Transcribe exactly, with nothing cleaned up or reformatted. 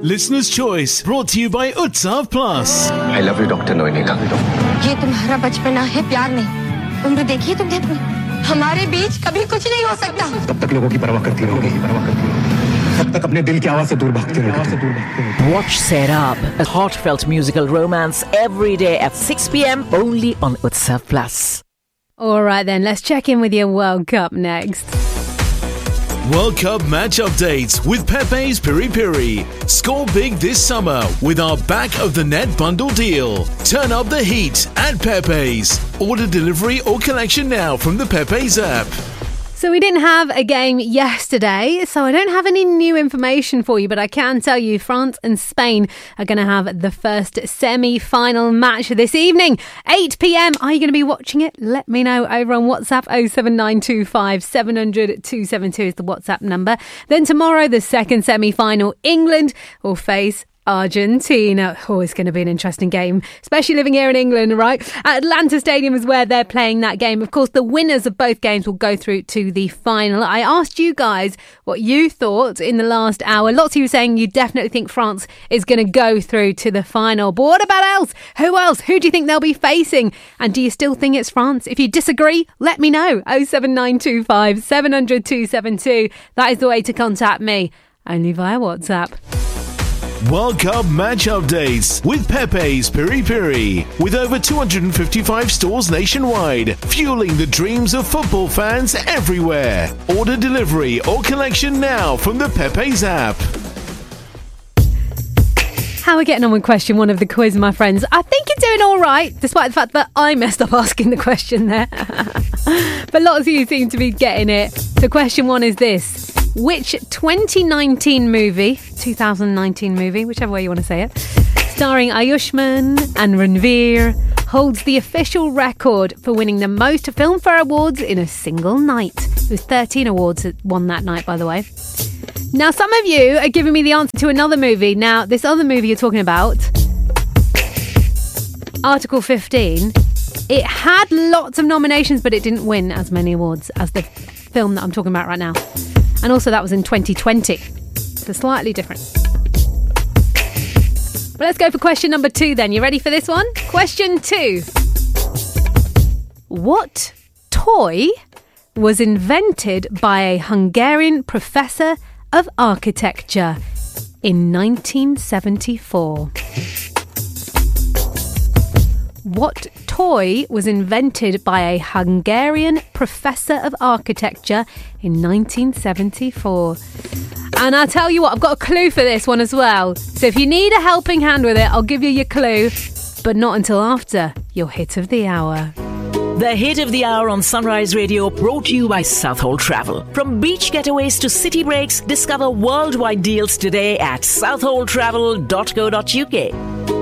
Listener's Choice, brought to you by Utsav Plus. I love you, Doctor Noenika. ये तुम्हारा बचपना है, प्यार नहीं। उम्र देखी है तुमने अपनी? हमारे बीच कभी कुछ नहीं हो सकता। तब तक लोगों की परवाह करती रहोगी, परवाह करती रहोगी। तब तक अपने दिल की आवाज से दूर भागती रहोगी। Watch Serab, a heartfelt musical romance every day at six p.m. only on Utsav Plus. All right then, let's check in with your World Cup next. World Cup match updates with Pepe's Piri Piri. Score big this summer with our back of the net bundle deal. Turn up the heat at Pepe's. Order delivery or collection now from the Pepe's app. So we didn't have a game yesterday, so I don't have any new information for you, but I can tell you France and Spain are going to have the first semi-final match this evening, eight p.m. Are you going to be watching it? Let me know over on WhatsApp. oh seven nine two five seven hundred two seven two is the WhatsApp number. Then tomorrow, the second semi-final, England will face Argentina. Oh, it's going to be an interesting game, especially living here in England, right? At Atlanta Stadium is where they're playing that game. Of course, the winners of both games will go through to the final. I asked you guys what you thought in the last hour. Lots of you saying you definitely think France is going to go through to the final. But what about else? Who else? Who do you think they'll be facing? And do you still think it's France? If you disagree, let me know. oh seven nine two five seven hundred two seven two. That is the way to contact me, only via WhatsApp. World Cup match updates with Pepe's Piri Piri. With over two hundred fifty-five stores nationwide, fueling the dreams of football fans everywhere. Order delivery or collection now from the Pepe's app. How are we getting on with question one of the quiz, my friends? I think you're doing all right, despite the fact that I messed up asking the question there. But lots of you seem to be getting it. So question one is this. Which twenty nineteen movie, twenty nineteen movie, whichever way you want to say it, starring Ayushmann and Ranveer, holds the official record for winning the most Filmfare Awards in a single night? It was thirteen awards that won that night, by the way. Now, some of you are giving me the answer to another movie. Now, this other movie you're talking about, Article fifteen, it had lots of nominations, but it didn't win as many awards as the film that I'm talking about right now. And also that was in twenty twenty. So slightly different. But let's go for question number two then. You ready for this one? Question two. What toy was invented by a Hungarian professor of architecture in nineteen seventy-four? What toy was invented by a Hungarian professor of architecture in nineteen seventy-four? And I'll tell you what, I've got a clue for this one as well. So if you need a helping hand with it, I'll give you your clue, but not until after your hit of the hour. The hit of the hour on Sunrise Radio, brought to you by Southhold Travel. From beach getaways to city breaks, discover worldwide deals today at southhold travel dot co dot uk.